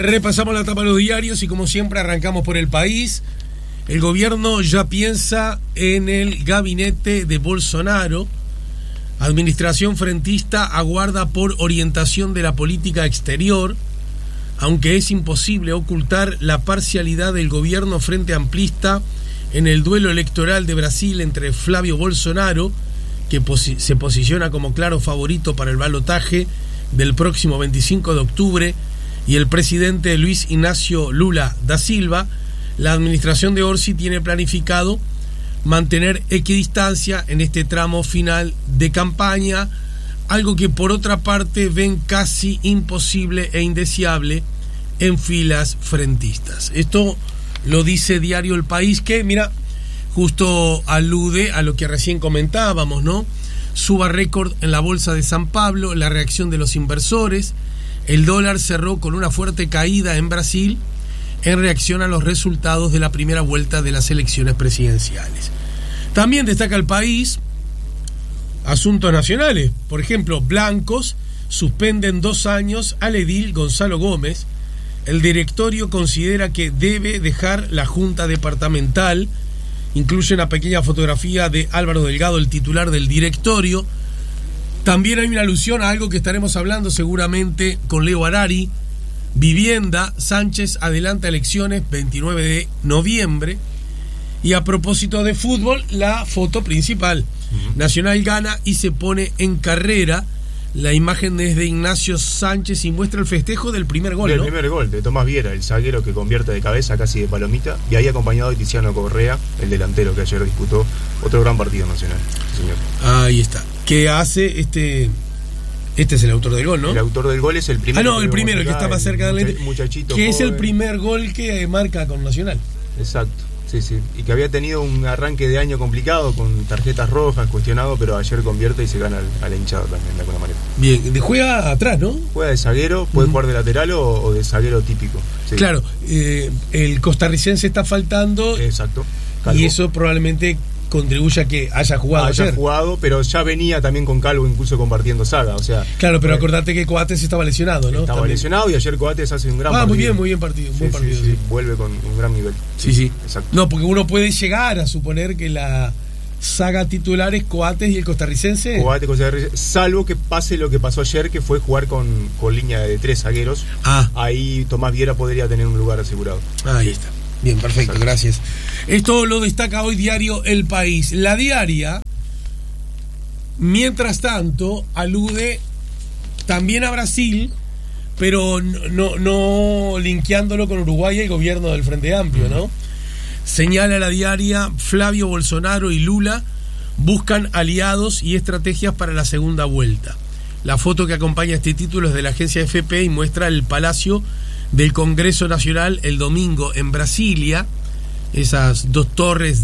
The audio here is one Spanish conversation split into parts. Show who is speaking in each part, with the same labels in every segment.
Speaker 1: Repasamos la tapa de los diarios y como siempre arrancamos por El País. El gobierno ya piensa en el gabinete de Bolsonaro. Administración frentista aguarda por orientación de la política exterior, aunque es imposible ocultar la parcialidad del gobierno frente amplista en el duelo electoral de Brasil entre Flávio Bolsonaro, que se posiciona como claro favorito para el balotaje del próximo 25 de octubre, y el presidente Luis Ignacio Lula da Silva. La administración de Orsi tiene planificado mantener equidistancia en este tramo final de campaña, algo que por otra parte ven casi imposible e indeseable en filas frentistas. Esto lo dice Diario El País, que mira, justo alude a lo que recién comentábamos, ¿no? Suba récord en la bolsa de San Pablo, la reacción de los inversores. El dólar cerró con una fuerte caída en Brasil en reacción a los resultados de la primera vuelta de las elecciones presidenciales. También destaca El País asuntos nacionales. Por ejemplo, blancos suspenden 2 años al edil Gonzalo Gómez. El directorio considera que debe dejar la junta departamental. Incluye una pequeña fotografía de Álvaro Delgado, el titular del directorio. También hay una alusión a algo que estaremos hablando seguramente con Leo Harari. Vivienda, Sánchez adelanta elecciones 29 de noviembre. Y a propósito de fútbol, la foto principal. Nacional gana y se pone en carrera. La imagen es de Ignacio Sánchez y muestra el festejo del primer gol, ¿no?
Speaker 2: El primer gol de Tomás Viera, el zaguero que convierte de cabeza casi de palomita, y ahí acompañado de Tiziano Correa, el delantero que ayer disputó otro gran partido nacional, señor.
Speaker 1: Ahí está. Que hace este es el autor del gol, ¿no?
Speaker 2: El autor del gol es el primero.
Speaker 1: El primero, el que está más cerca del lente.
Speaker 2: Muchachito
Speaker 1: que
Speaker 2: joven.
Speaker 1: Es el primer gol que marca con Nacional.
Speaker 2: Exacto. Sí. Y que había tenido un arranque de año complicado con tarjetas rojas, cuestionado, pero ayer convierte y se gana a la hinchada también de alguna manera.
Speaker 1: Bien, juega atrás, ¿no?
Speaker 2: Juega de zaguero, puede jugar de lateral o de zaguero típico. Sí.
Speaker 1: Claro, el costarricense está faltando.
Speaker 2: Exacto.
Speaker 1: Calvo. Y eso probablemente contribuye a que haya jugado ayer.
Speaker 2: Pero ya venía también con Calvo incluso compartiendo saga, o sea.
Speaker 1: Claro, pero acordate que Coates estaba lesionado, ¿no?
Speaker 2: Estaba lesionado y ayer Coates hace un gran partido.
Speaker 1: Muy bien partido, buen partido.
Speaker 2: Sí. Vuelve con un gran nivel.
Speaker 1: Sí.
Speaker 2: Exacto.
Speaker 1: No, porque uno puede llegar a suponer que la saga titular es Coates y el costarricense.
Speaker 2: Salvo que pase lo que pasó ayer, que fue jugar con línea de 3 zagueros. Ahí Tomás Viera podría tener un lugar asegurado.
Speaker 1: Ahí está. Bien, perfecto, gracias. Esto lo destaca hoy Diario El País. La Diaria, mientras tanto, alude también a Brasil, pero no linkeándolo con Uruguay y el gobierno del Frente Amplio, ¿no? Señala la Diaria, Flávio Bolsonaro y Lula buscan aliados y estrategias para la segunda vuelta. La foto que acompaña este título es de la agencia AFP y muestra el Palacio del Congreso Nacional el domingo en Brasilia. Esas 2 torres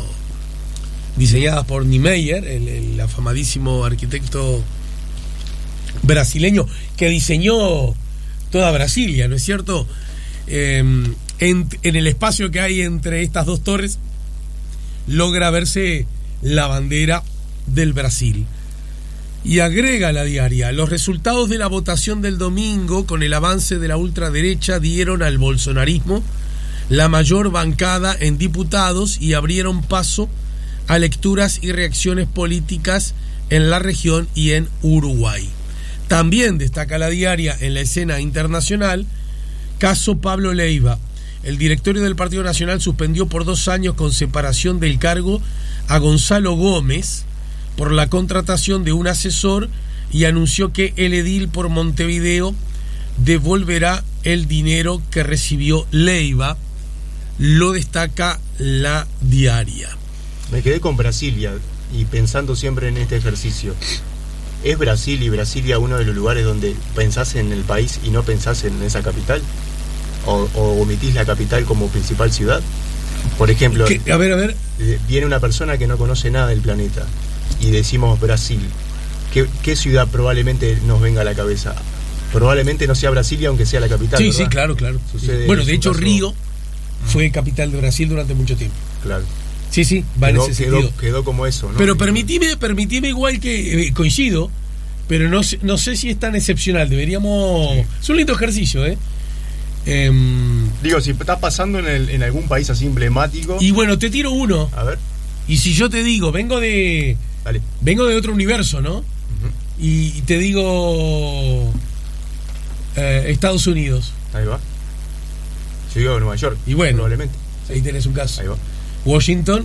Speaker 1: diseñadas por Niemeyer, el afamadísimo arquitecto brasileño que diseñó toda Brasilia, ¿no es cierto? En el espacio que hay entre estas 2 torres logra verse la bandera del Brasil. Y agrega la Diaria, los resultados de la votación del domingo con el avance de la ultraderecha dieron al bolsonarismo la mayor bancada en diputados y abrieron paso a lecturas y reacciones políticas en la región y en Uruguay. También destaca la Diaria en la escena internacional, caso Pablo Leiva. El directorio del Partido Nacional suspendió por 2 años con separación del cargo a Gonzalo Gómez por la contratación de un asesor y anunció que el edil por Montevideo devolverá el dinero que recibió Leiva. Lo destaca la Diaria.
Speaker 2: Me quedé con Brasilia y pensando siempre en este ejercicio. ¿Es Brasil y Brasilia uno de los lugares donde pensás en el país y no pensás en esa capital? ¿O omitís la capital como principal ciudad? Por ejemplo,
Speaker 1: a ver.
Speaker 2: Viene una persona que no conoce nada del planeta y decimos Brasil. ¿Qué ciudad probablemente nos venga a la cabeza? Probablemente no sea Brasilia, aunque sea la capital.
Speaker 1: Sí,
Speaker 2: ¿verdad?
Speaker 1: sí, claro.
Speaker 2: Sucede,
Speaker 1: bueno, de hecho, Río fue capital de Brasil durante mucho tiempo.
Speaker 2: Claro.
Speaker 1: Sí, va en ese sentido.
Speaker 2: Quedó como eso, ¿no?
Speaker 1: Pero permitime igual que coincido, pero no sé si es tan excepcional. Deberíamos... Sí. Es un lindo ejercicio,
Speaker 2: Digo, si está pasando en algún país así emblemático.
Speaker 1: Y bueno, te tiro uno.
Speaker 2: A ver.
Speaker 1: Y si yo te digo, vengo de otro universo, ¿no? Y te digo Estados Unidos.
Speaker 2: Ahí va. Yo digo Nueva York.
Speaker 1: Y bueno,
Speaker 2: probablemente.
Speaker 1: Ahí tenés un caso.
Speaker 2: Ahí va.
Speaker 1: Washington.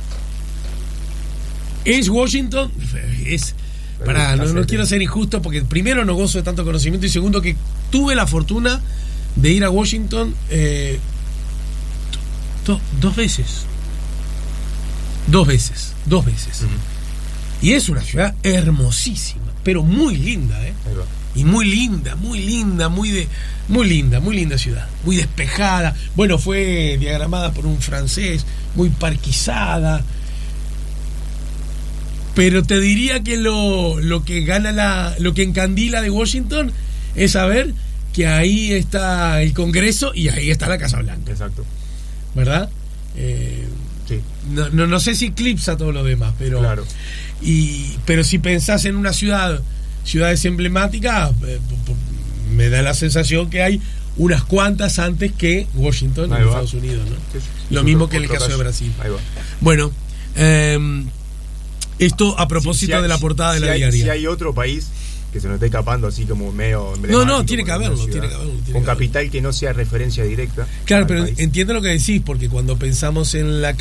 Speaker 1: ¿Es Washington? No quiero ser injusto porque primero no gozo de tanto conocimiento y segundo que tuve la fortuna de ir a Washington dos veces. Dos veces. Y es una ciudad hermosísima, pero muy linda,
Speaker 2: Ahí va.
Speaker 1: Y muy linda ciudad, muy despejada. Bueno, fue diagramada por un francés, muy parquizada. Pero te diría que lo que gana lo que encandila de Washington es saber que ahí está el Congreso y ahí está la Casa Blanca.
Speaker 2: Exacto.
Speaker 1: ¿Verdad?
Speaker 2: Sí.
Speaker 1: No sé si eclipsa todo lo demás, pero
Speaker 2: claro.
Speaker 1: Pero si pensás en una ciudades emblemáticas, me da la sensación que hay unas cuantas antes que Washington en Estados Unidos, ¿no?
Speaker 2: Sí.
Speaker 1: Lo mismo que en el caso de Brasil.
Speaker 2: Ahí va.
Speaker 1: Bueno, esto a propósito de la portada de la diaria.
Speaker 2: Si hay otro país que se nos esté escapando así como medio
Speaker 1: No, tiene que haberlo.
Speaker 2: Con capital que no sea referencia directa.
Speaker 1: Claro, pero entiendo lo que decís, porque cuando pensamos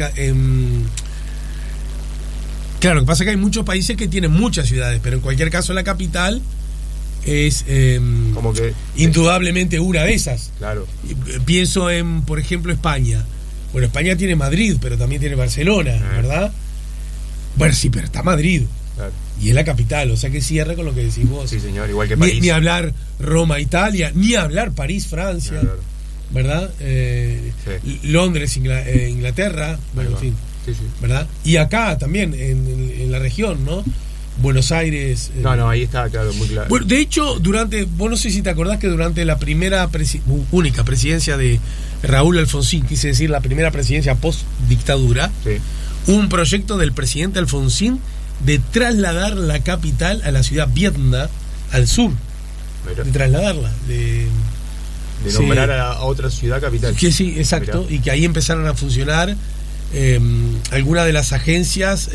Speaker 1: claro, lo que pasa es que hay muchos países que tienen muchas ciudades, pero en cualquier caso la capital es
Speaker 2: como que
Speaker 1: indudablemente una de esas.
Speaker 2: Claro.
Speaker 1: Pienso en, por ejemplo, España. Bueno, España tiene Madrid, pero también tiene Barcelona, ¿verdad? Bueno, sí, pero está Madrid.
Speaker 2: Claro.
Speaker 1: Y es la capital, o sea que cierra con lo que decís vos.
Speaker 2: Sí, señor, igual que París.
Speaker 1: Ni hablar Roma, Italia, ni hablar París, Francia, claro. ¿Verdad? Sí. Londres, Inglaterra, bueno, en fin.
Speaker 2: Sí.
Speaker 1: ¿Verdad? Y acá también, en la región, ¿no? Buenos Aires.
Speaker 2: No, ahí está, claro, muy claro.
Speaker 1: Bueno, de hecho, vos no sé si te acordás que durante la primera única presidencia de Raúl Alfonsín, quise decir la primera presidencia post-dictadura,
Speaker 2: sí,
Speaker 1: hubo un proyecto del presidente Alfonsín de trasladar la capital a la ciudad Viedma, al sur.
Speaker 2: Mira.
Speaker 1: De trasladarla. De
Speaker 2: nombrar a otra ciudad capital.
Speaker 1: Que sí, exacto. Mira. Y que ahí empezaron a funcionar algunas de las agencias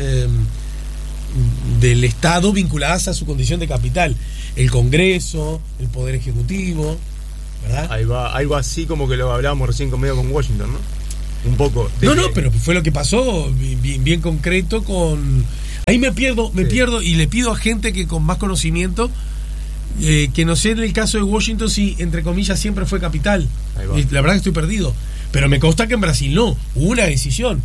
Speaker 1: del Estado vinculadas a su condición de capital. El Congreso, el Poder Ejecutivo, ¿verdad?
Speaker 2: Ahí va, algo así como que lo hablábamos recién con Washington, ¿no? Un poco.
Speaker 1: No, pero fue lo que pasó, bien concreto con... Ahí me pierdo y le pido a gente que con más conocimiento, que no sé en el caso de Washington si, entre comillas, siempre fue capital. Y la verdad que estoy perdido. Pero me consta que en Brasil no. Hubo una decisión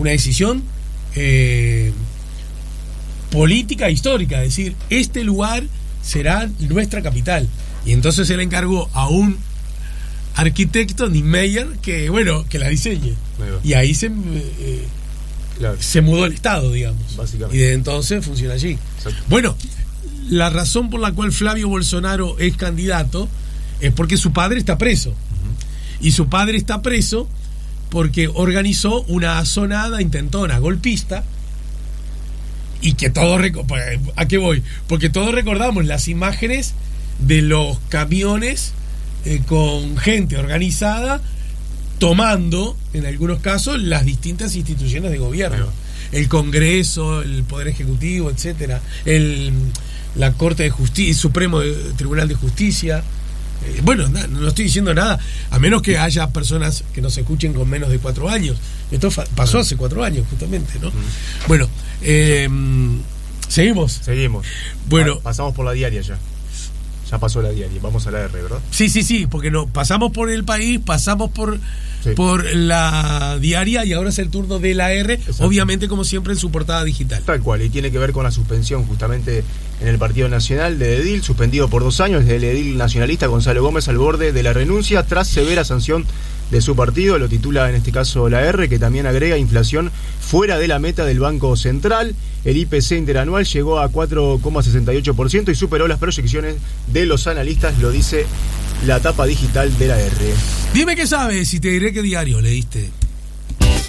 Speaker 1: política histórica, es decir, este lugar será nuestra capital. Y entonces se le encargó a un arquitecto, Niemeyer, que la diseñe. Y ahí se mudó el Estado, digamos.
Speaker 2: Básicamente.
Speaker 1: Y desde entonces funciona allí.
Speaker 2: Exacto.
Speaker 1: Bueno, la razón por la cual Flavio Bolsonaro es candidato es porque su padre está preso. Y su padre está preso porque organizó una asonada intentona golpista. Y que todos... ¿A qué voy? Porque todos recordamos las imágenes de los camiones con gente organizada tomando, en algunos casos, las distintas instituciones de gobierno. El Congreso, el Poder Ejecutivo, etcétera, la Corte de Justicia, el Supremo Tribunal de Justicia. No estoy diciendo nada, a menos que haya personas que nos escuchen con menos de 4 años. Esto pasó hace 4 años, justamente, ¿no? Bueno, ¿seguimos? Bueno,
Speaker 2: pasamos por la diaria ya. Ya pasó la diaria, vamos a la R, ¿verdad?
Speaker 1: Sí, porque no, pasamos por el país, pasamos por la diaria y ahora es el turno de la R, exacto. Obviamente como siempre en su portada digital.
Speaker 2: Tal cual, y tiene que ver con la suspensión justamente en el Partido Nacional de edil, suspendido por 2 años, el edil nacionalista Gonzalo Gómez al borde de la renuncia tras severa sanción de su partido, lo titula en este caso la R, que también agrega inflación fuera de la meta del Banco Central. El IPC interanual llegó a 4,68% y superó las proyecciones de los analistas, lo dice la tapa digital de la R.
Speaker 1: Dime qué sabes y te diré qué diario leíste.